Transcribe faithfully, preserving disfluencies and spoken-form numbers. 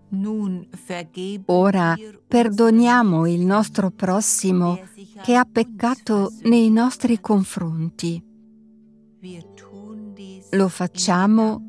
Ora perdoniamo il nostro prossimo che ha peccato nei nostri confronti. Lo facciamo